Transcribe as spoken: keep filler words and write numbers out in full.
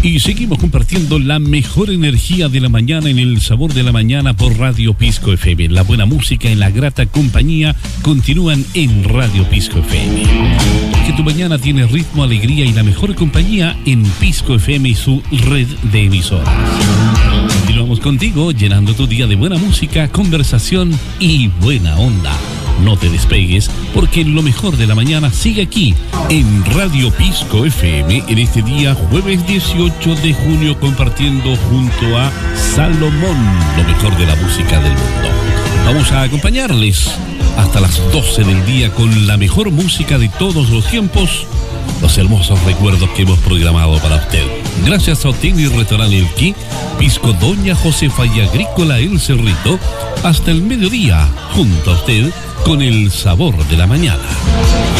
Y seguimos compartiendo la mejor energía de la mañana en el sabor de la mañana por Radio Pisco F M. La buena música y la grata compañía continúan en Radio Pisco F M. Que tu mañana tiene ritmo, alegría y la mejor compañía en Pisco F M y su red de emisoras. Continuamos contigo, llenando tu día de buena música, conversación y buena onda. No te despegues, porque lo mejor de la mañana sigue aquí, en Radio Pisco F M, en este día jueves dieciocho de junio, compartiendo junto a Salomón lo mejor de la música del mundo. Vamos a acompañarles hasta las doce del día con la mejor música de todos los tiempos, los hermosos recuerdos que hemos programado para usted. Gracias a Hotel y Restaurante El Qui, Pisco Doña Josefa y Agrícola El Cerrito, hasta el mediodía, junto a usted, con el sabor de la mañana.